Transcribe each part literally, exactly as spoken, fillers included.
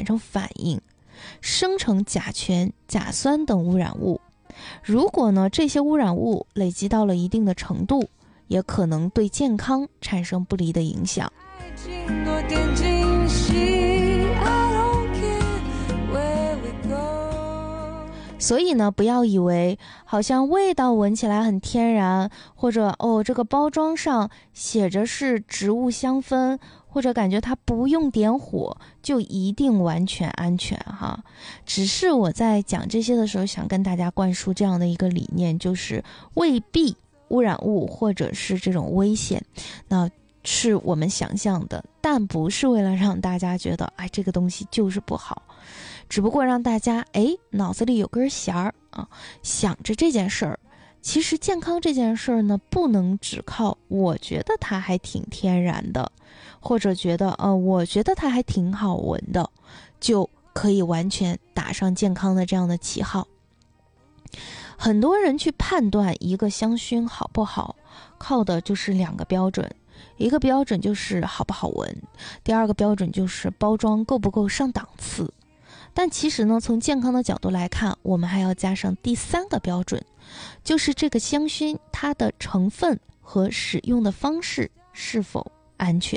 产生反应，生成甲醛、甲酸等污染物。如果呢这些污染物累积到了一定的程度，也可能对健康产生不利的影响。所以呢，不要以为好像味道闻起来很天然，或者哦这个包装上写着是植物香氛，或者感觉它不用点火就一定完全安全哈。只是我在讲这些的时候，想跟大家灌输这样的一个理念，就是未必污染物或者是这种危险，那是我们想象的，但不是为了让大家觉得哎这个东西就是不好，只不过让大家哎脑子里有根弦儿啊，想着这件事儿。其实健康这件事儿呢，不能只靠我觉得它还挺天然的，或者觉得呃我觉得它还挺好闻的，就可以完全打上健康的这样的旗号。很多人去判断一个香薰好不好，靠的就是两个标准，一个标准就是好不好闻，第二个标准就是包装够不够上档次。但其实呢，从健康的角度来看，我们还要加上第三个标准，就是这个香薰它的成分和使用的方式是否安全。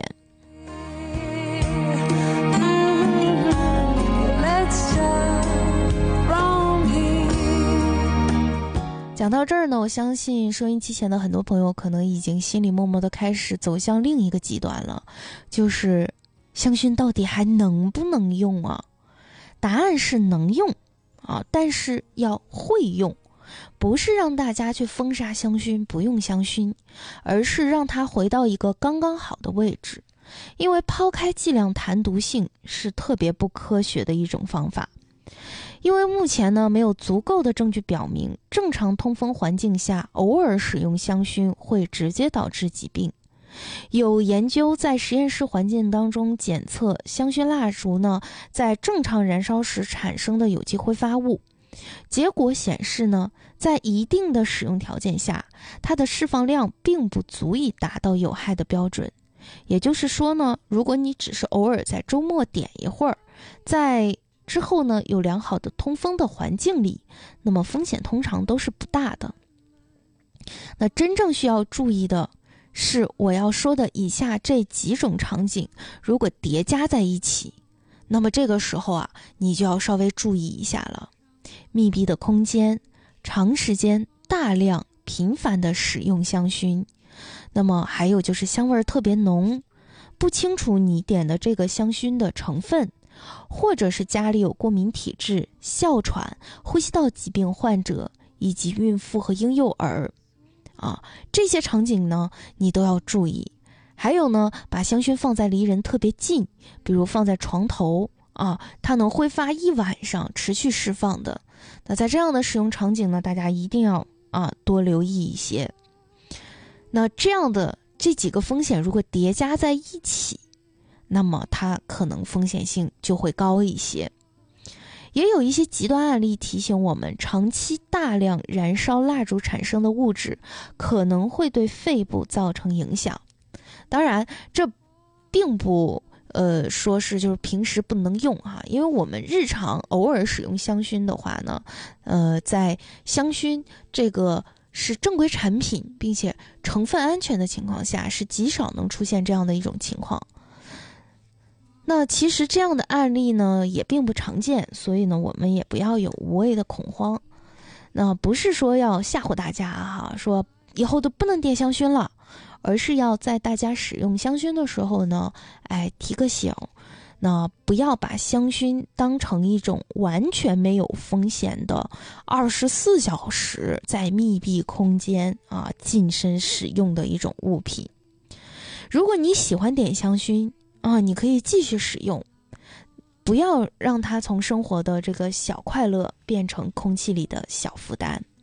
讲到这儿呢，我相信收音机前的很多朋友可能已经心里默默的开始走向另一个极端了，就是香薰到底还能不能用啊？答案是能用啊，但是要会用，不是让大家去封杀香薰不用香薰，而是让它回到一个刚刚好的位置。因为抛开剂量谈毒性是特别不科学的一种方法。因为目前呢，没有足够的证据表明正常通风环境下偶尔使用香薰会直接导致疾病。有研究在实验室环境当中检测香薰蜡烛呢在正常燃烧时产生的有机挥发物，结果显示呢，在一定的使用条件下，它的释放量并不足以达到有害的标准。也就是说呢，如果你只是偶尔在周末点一会儿，在之后呢有良好的通风的环境里，那么风险通常都是不大的。那真正需要注意的是我要说的以下这几种场景，如果叠加在一起，那么这个时候啊，你就要稍微注意一下了。密闭的空间，长时间大量频繁的使用香薰，那么还有就是香味特别浓，不清楚你点的这个香薰的成分，或者是家里有过敏体质、哮喘、呼吸道疾病患者以及孕妇和婴幼儿啊，这些场景呢你都要注意。还有呢，把香薰放在离人特别近，比如放在床头啊，它能挥发一晚上持续释放的。那在这样的使用场景呢，大家一定要啊多留意一些。那这样的这几个风险如果叠加在一起，那么它可能风险性就会高一些。也有一些极端案例提醒我们，长期大量燃烧蜡烛产生的物质可能会对肺部造成影响。当然这并不呃说是就是平时不能用哈、啊，因为我们日常偶尔使用香薰的话呢，呃在香薰这个是正规产品并且成分安全的情况下，是极少能出现这样的一种情况。那其实这样的案例呢也并不常见，所以呢我们也不要有无谓的恐慌。那不是说要吓唬大家哈、啊，说以后都不能点香薰了，而是要在大家使用香薰的时候呢，哎提个醒，那不要把香薰当成一种完全没有风险的二十四小时在密闭空间啊近身使用的一种物品。如果你喜欢点香薰啊，你可以继续使用，不要让它从生活的这个小快乐变成空气里的小负担。